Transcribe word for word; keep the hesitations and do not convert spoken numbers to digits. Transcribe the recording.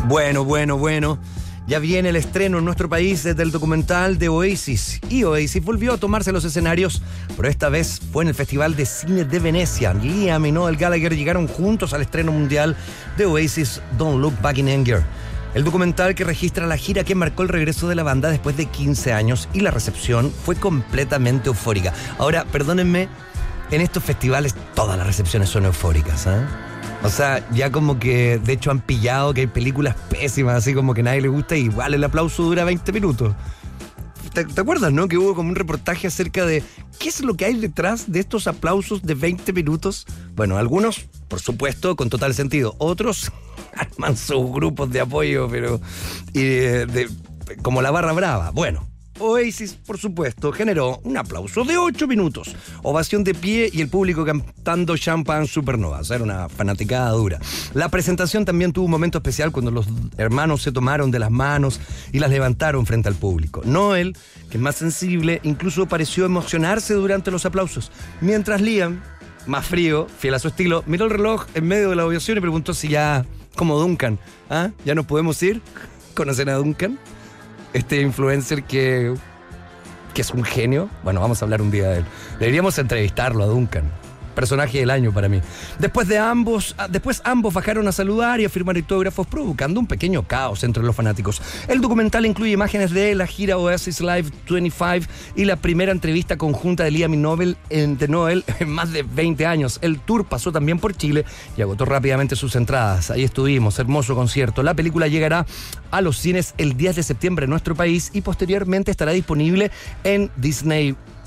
Bueno, bueno, bueno. Ya viene el estreno en nuestro país del documental de Oasis. Y Oasis volvió a tomarse los escenarios, pero esta vez fue en el Festival de Cine de Venecia. Liam y Noel Gallagher llegaron juntos al estreno mundial de Oasis, Don't Look Back in Anger. El documental que registra la gira que marcó el regreso de la banda después de quince años, y la recepción fue completamente eufórica. Ahora, perdónenme, en estos festivales todas las recepciones son eufóricas, ¿eh? O sea, ya como que de hecho han pillado que hay películas pésimas, así como que a nadie le gusta, y igual el aplauso dura veinte minutos. ¿Te, ¿Te acuerdas, no? Que hubo como un reportaje acerca de qué es lo que hay detrás de estos aplausos de veinte minutos. Bueno, algunos, por supuesto, con total sentido. Otros arman sus grupos de apoyo, pero y de, de, como la barra brava. Bueno, Oasis, por supuesto, generó un aplauso de ocho minutos, ovación de pie y el público cantando Champagne Supernova. O sea, era una fanaticada dura. La presentación también tuvo un momento especial cuando los hermanos se tomaron de las manos y las levantaron frente al público. Noel, que es más sensible, incluso pareció emocionarse durante los aplausos, mientras Liam, más frío, fiel a su estilo, miró el reloj en medio de la ovación y preguntó si ya, como Duncan, ¿ah? ¿Ya nos podemos ir? ¿Conocen a Duncan? Este influencer que, que es un genio. Bueno, vamos a hablar un día de él. Deberíamos entrevistarlo a Duncan. Personaje del año para mí. Después de ambos, después ambos bajaron a saludar y a firmar autógrafos, provocando un pequeño caos entre los fanáticos. El documental incluye imágenes de la gira Oasis Live veinticinco y la primera entrevista conjunta de Liam y Noel en, de Noel en más de veinte años. El tour pasó también por Chile y agotó rápidamente sus entradas. Ahí estuvimos, hermoso concierto. La película llegará a los cines el diez de septiembre en nuestro país y posteriormente estará disponible en Disney